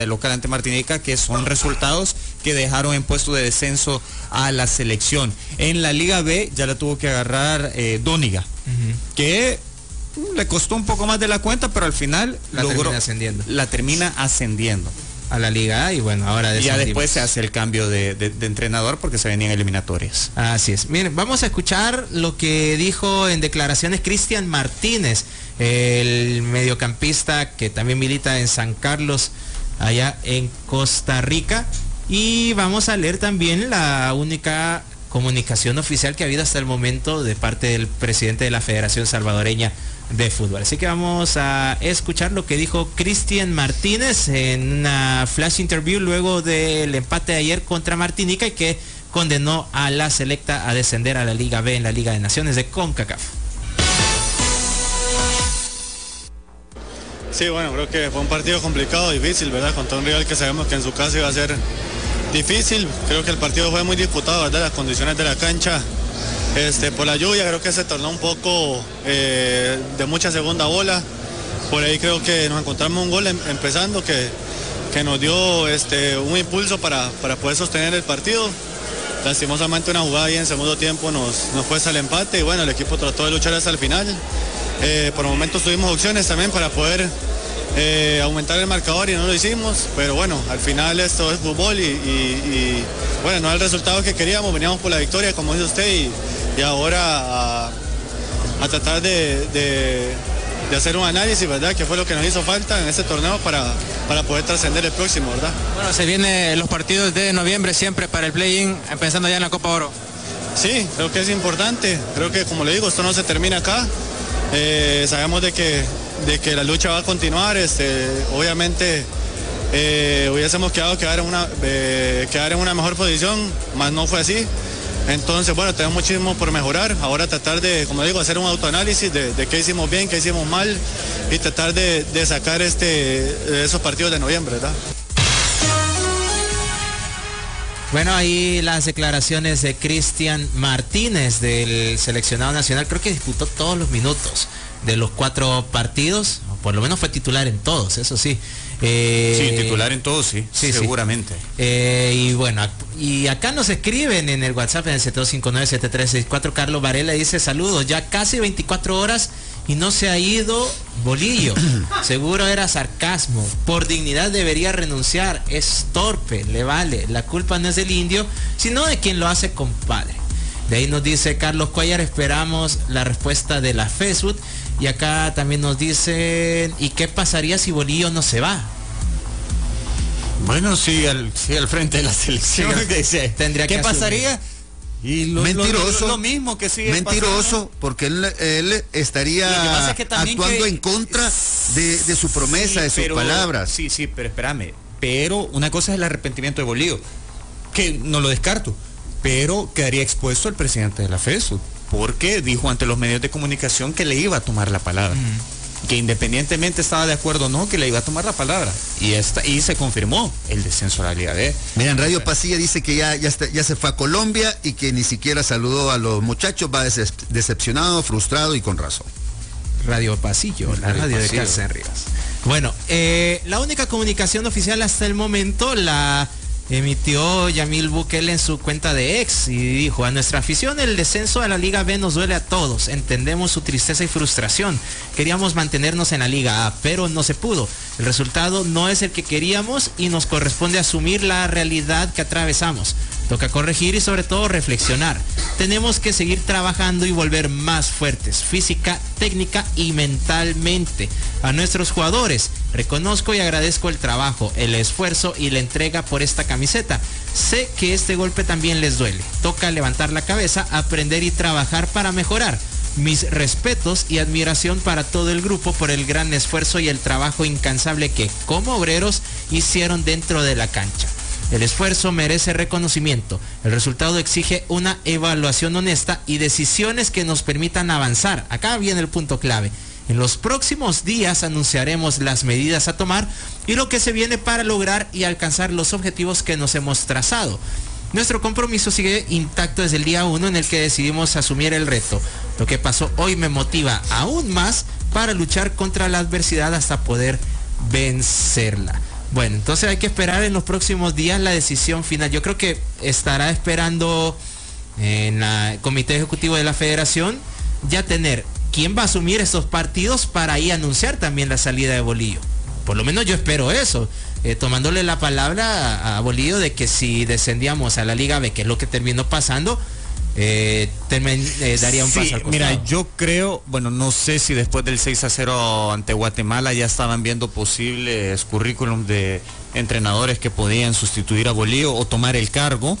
local ante Martinica, que son resultados que dejaron en puesto de descenso a la selección. En la Liga B ya la tuvo que agarrar Dóniga, que le costó un poco más de la cuenta, pero al final la termina ascendiendo a la Liga A, y bueno, ahora ya después se hace el cambio de entrenador porque se venían eliminatorias. Así es. Miren, vamos a escuchar lo que dijo en declaraciones Cristian Martínez, el mediocampista que también milita en San Carlos, allá en Costa Rica, y vamos a leer también la única comunicación oficial que ha habido hasta el momento de parte del presidente de la Federación Salvadoreña de Fútbol. Así que vamos a escuchar lo que dijo Cristian Martínez en una flash interview luego del empate de ayer contra Martinica, y que condenó a la selecta a descender a la Liga B en la Liga de Naciones de CONCACAF. Sí, bueno, creo que fue un partido complicado, difícil, ¿verdad? Contra un rival que sabemos que en su casa iba a ser difícil. Creo que el partido fue muy disputado, ¿verdad? Las condiciones de la cancha, por la lluvia, creo que se tornó un poco de mucha segunda bola. Por ahí creo que nos encontramos un gol empezando que nos dio un impulso para poder sostener el partido. Lastimosamente una jugada ahí en segundo tiempo nos cuesta el empate, y bueno, el equipo trató de luchar hasta el final. Por momentos tuvimos opciones también para poder aumentar el marcador y no lo hicimos, pero bueno, al final esto es fútbol y bueno, no es el resultado que queríamos, veníamos por la victoria, como dice usted, y ahora a tratar de hacer un análisis, ¿verdad? Que fue lo que nos hizo falta en este torneo para poder trascender el próximo, ¿verdad? Bueno, se vienen los partidos de noviembre siempre para el play-in, empezando ya en la Copa Oro. Sí, creo que es importante, creo que como le digo, esto no se termina acá. Sabemos de que la lucha va a continuar, obviamente hubiésemos quedar en una mejor posición, más no fue así. Entonces, bueno, tenemos muchísimo por mejorar. Ahora tratar de, como digo, hacer un autoanálisis de qué hicimos bien, qué hicimos mal, y tratar de sacar esos partidos de noviembre, ¿verdad? Bueno, ahí las declaraciones de Cristian Martínez, del seleccionado nacional. Creo que disputó todos los minutos de los 4 partidos, o por lo menos fue titular en todos, eso sí. Sí, titular en todos, sí, seguramente. Y bueno, y acá nos escriben en el WhatsApp, en el 7259-7364, Carlos Varela dice: saludos, ya casi 24 horas y no se ha ido Bolillo. Seguro era sarcasmo. Por dignidad debería renunciar. Es torpe, le vale. La culpa no es del indio, sino de quien lo hace, compadre. De ahí nos dice Carlos Cuellar: esperamos la respuesta de la FESUT. Y acá también nos dicen: ¿y qué pasaría si Bolillo no se va? Bueno, sí, al frente de la selección. Tendría ¿Qué que pasaría? Y mentiroso, lo mismo que sigue mentiroso, pasando. porque él estaría actuando en contra de su promesa, de sus palabras. Sí, pero espérame. Pero una cosa es el arrepentimiento de Bolillo, que no lo descarto, pero quedaría expuesto el presidente de la FESUD, porque dijo ante los medios de comunicación que le iba a tomar la palabra. Que independientemente estaba de acuerdo o no, que le iba a tomar la palabra. Y se confirmó el descenso a la Liga D. Miren, Radio Pasilla dice que ya se fue a Colombia y que ni siquiera saludó a los muchachos, va decepcionado, frustrado y con razón. Radio Pasillo, la radio de Carlos Rivas. Bueno, la única comunicación oficial hasta el momento la emitió Yamil Bukele en su cuenta de X, y dijo: a nuestra afición el descenso a la Liga B nos duele a todos, entendemos su tristeza y frustración, queríamos mantenernos en la Liga A, pero no se pudo, el resultado no es el que queríamos y nos corresponde asumir la realidad que atravesamos, toca corregir y sobre todo reflexionar, tenemos que seguir trabajando y volver más fuertes, física, técnica y mentalmente. A nuestros jugadores, reconozco y agradezco el trabajo, el esfuerzo y la entrega por esta camiseta. Sé que este golpe también les duele. Toca levantar la cabeza, aprender y trabajar para mejorar. Mis respetos y admiración para todo el grupo por el gran esfuerzo y el trabajo incansable que, como obreros, hicieron dentro de la cancha. El esfuerzo merece reconocimiento. El resultado exige una evaluación honesta y decisiones que nos permitan avanzar. Acá viene el punto clave. En los próximos días anunciaremos las medidas a tomar y lo que se viene para lograr y alcanzar los objetivos que nos hemos trazado. Nuestro compromiso sigue intacto desde el día 1 en el que decidimos asumir el reto. Lo que pasó hoy me motiva aún más para luchar contra la adversidad hasta poder vencerla. Bueno, entonces hay que esperar en los próximos días la decisión final. Yo creo que estará esperando en el Comité Ejecutivo de la Federación ya tener quién va a asumir estos partidos para ahí anunciar también la salida de Bolillo. Por lo menos yo espero eso, tomándole la palabra a Bolillo de que si descendíamos a la Liga B, que es lo que terminó pasando, daría un paso al costado. Mira, yo creo, bueno, no sé si después del 6-0 ante Guatemala ya estaban viendo posibles currículum de entrenadores que podían sustituir a Bolillo o tomar el cargo,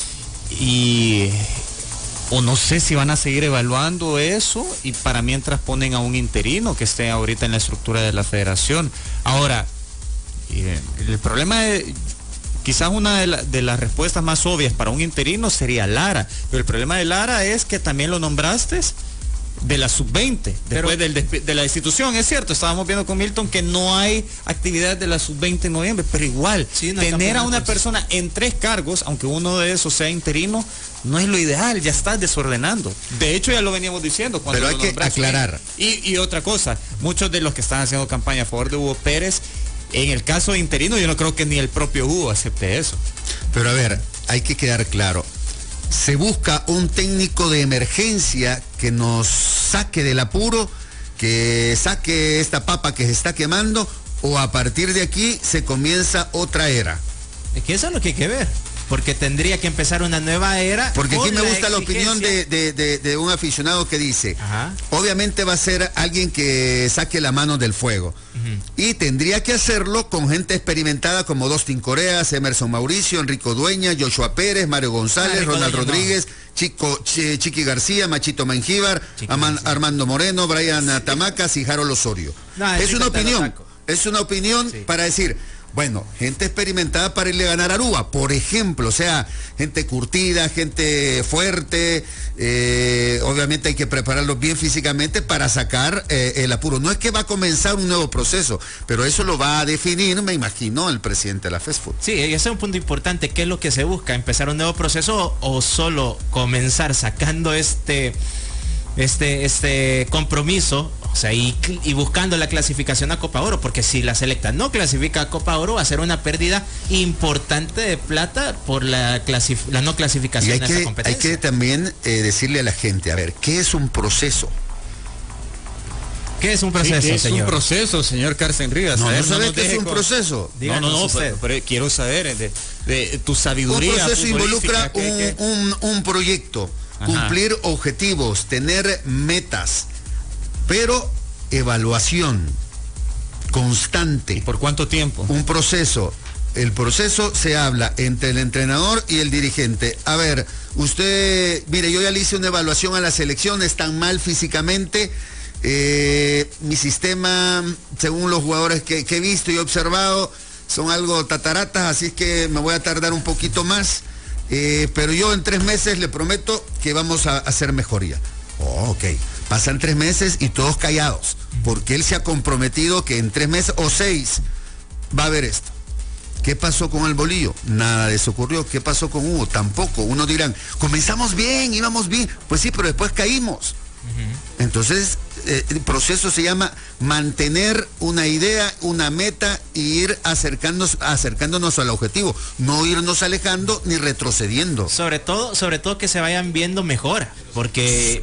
o no sé si van a seguir evaluando eso y para mientras ponen a un interino que esté ahorita en la estructura de la federación. Ahora, el problema es, quizás una de las respuestas más obvias para un interino sería Lara, pero el problema de Lara es que también lo nombraste de la sub-20, después de la institución. Es cierto, estábamos viendo con Milton que no hay actividad de la sub-20 en noviembre, pero igual, sí, no tener a una persona en 3 cargos, aunque uno de esos sea interino, no es lo ideal, ya estás desordenando. De hecho, ya lo veníamos diciendo. Pero hay que aclarar. Y otra cosa, muchos de los que están haciendo campaña a favor de Hugo Pérez, en el caso de interino, yo no creo que ni el propio Hugo acepte eso. Pero a ver, hay que quedar claro. Se busca un técnico de emergencia que nos saque del apuro, que saque esta papa que se está quemando, o a partir de aquí se comienza otra era. Es que eso es lo que hay que ver, porque tendría que empezar una nueva era. Porque aquí me gusta la opinión de un aficionado que dice, obviamente va a ser alguien que saque la mano del fuego, y tendría que hacerlo con gente experimentada como Dustin Coreas, Emerson Mauricio, Enrico Dueña, Joshua Pérez, Mario González, Ronald Rodríguez, Chiqui García, Machito Mengíbar, Armando Moreno, Brian Tamacas y Harold Osorio. Es una opinión sí, para decir, bueno, gente experimentada para irle a ganar a Aruba, por ejemplo, o sea, gente curtida, gente fuerte, obviamente hay que prepararlos bien físicamente para sacar el apuro. No es que va a comenzar un nuevo proceso, pero eso lo va a definir, me imagino, el presidente de la FESFUT. Sí, ese es un punto importante. ¿Qué es lo que se busca? ¿Empezar un nuevo proceso o solo comenzar sacando este compromiso, o sea, y buscando la clasificación a Copa Oro? Porque si la selecta no clasifica a Copa Oro, va a ser una pérdida importante de plata por la no clasificación a esa competencia. Hay que también decirle a la gente, a ver, ¿qué es un proceso? ¿Qué es un proceso, sí, señor? Es un proceso, señor Carsten Rivas. No sabes qué es un proceso. No, pero quiero saber de tu sabiduría. Un proceso involucra un proyecto. Ajá. Cumplir objetivos, tener metas, pero evaluación constante. ¿Y por cuánto tiempo? Un proceso. El proceso se habla entre el entrenador y el dirigente. A ver, usted, mire, yo ya le hice una evaluación a la selección, están mal físicamente. Mi sistema, según los jugadores que he visto y observado, son algo tataratas, así es que me voy a tardar un poquito más. Pero yo en 3 meses le prometo que vamos a hacer mejoría. Ok, pasan 3 meses y todos callados, porque él se ha comprometido que en 3 meses o 6 va a haber esto. ¿Qué pasó con el Bolillo? Nada de eso ocurrió. ¿Qué pasó con Hugo? Tampoco. Unos dirán, comenzamos bien, íbamos bien. Pues sí, pero después caímos. Entonces, el proceso se llama mantener una idea, una meta e ir acercándonos al objetivo, no irnos alejando ni retrocediendo. Sobre todo que se vayan viendo mejora, porque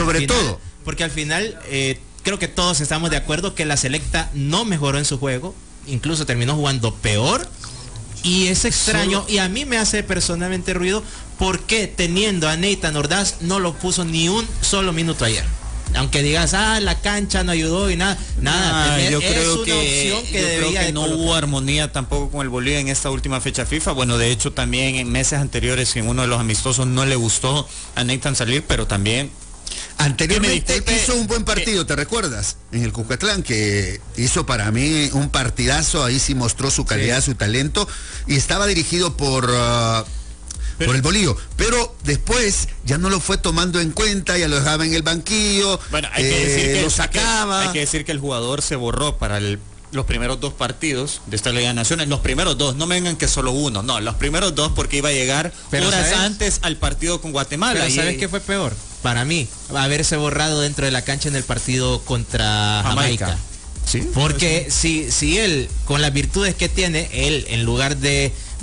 al final creo que todos estamos de acuerdo que la selecta no mejoró en su juego, incluso terminó jugando peor. Y es extraño, y a mí me hace personalmente ruido, porque teniendo a Nathan Ordaz no lo puso ni un solo minuto ayer. Aunque digas, la cancha no ayudó y nada. Yo creo que no hubo armonía tampoco con el Bolívar en esta última fecha FIFA. Bueno, de hecho también en meses anteriores en uno de los amistosos no le gustó a Nathan salir, pero también anteriormente hizo un buen partido, ¿te recuerdas? En el Cuscatlán, que hizo para mí un partidazo, ahí sí mostró su calidad, su talento, y estaba dirigido por el Bolillo, pero después ya no lo fue tomando en cuenta, ya lo dejaba en el banquillo, bueno, hay que decir que lo sacaba. Hay que decir que el jugador se borró para los primeros 2 partidos de esta Liga de Naciones, los primeros 2, no me vengan que solo uno, no, los primeros 2 porque iba a llegar horas antes al partido con Guatemala. Pero ¿sabes qué fue peor? Para mí, haberse borrado dentro de la cancha en el partido contra Jamaica. Sí, porque si él, con las virtudes que tiene, él en lugar de